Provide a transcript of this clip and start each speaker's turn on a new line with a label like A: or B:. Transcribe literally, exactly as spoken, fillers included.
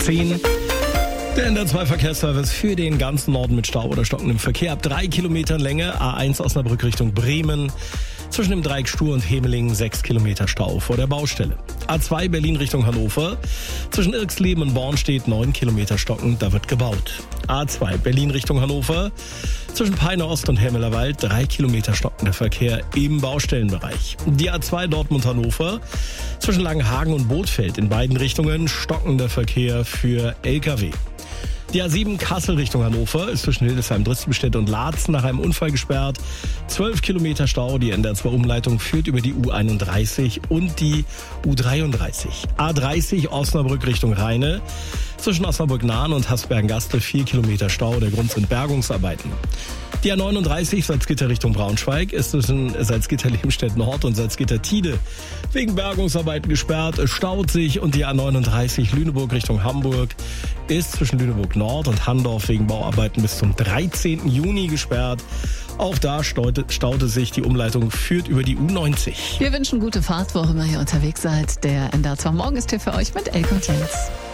A: zehn. Der N D R zwei Verkehrsservice für den ganzen Norden mit Stau oder stockendem Verkehr ab drei Kilometern Länge. A eins Osnabrück Richtung Bremen. Zwischen dem Dreieck Stur und Hemeling sechs Kilometer Stau vor der Baustelle. A zwei Berlin Richtung Hannover. Zwischen Irksleben und Bornstedt neun Kilometer stockend, da wird gebaut. A zwei Berlin Richtung Hannover. Zwischen Peine Ost und Hemmelerwald drei Kilometer stockender Verkehr im Baustellenbereich. Die A zwei Dortmund-Hannover. Zwischen Langenhagen und Bothfeld in beiden Richtungen stockender Verkehr für L K W. Die A sieben Kassel Richtung Hannover ist zwischen Hildesheim, Drützenstedt und Laatzen nach einem Unfall gesperrt. zwölf Kilometer Stau. Die N D R zwei Umleitung führt über die U einunddreißig und die U dreiunddreißig. A dreißig Osnabrück Richtung Rheine. Zwischen Osnabrück-Nahen und Hasbergen-Gastel vier Kilometer Stau. Der Grund sind Bergungsarbeiten. Die A neununddreißig Salzgitter Richtung Braunschweig ist zwischen Salzgitter-Lebenstedt Nord und Salzgitter-Tide wegen Bergungsarbeiten gesperrt. Es staut sich. Und die A neununddreißig Lüneburg Richtung Hamburg ist zwischen Lüneburg Nord und Handorf wegen Bauarbeiten bis zum dreizehnten Juni gesperrt. Auch da staute, staute sich. Die Umleitung führt über die U neunzig.
B: Wir wünschen gute Fahrt, wo auch immer ihr unterwegs seid. Der N D R zwei Morgen ist hier für euch mit Elke und Jens.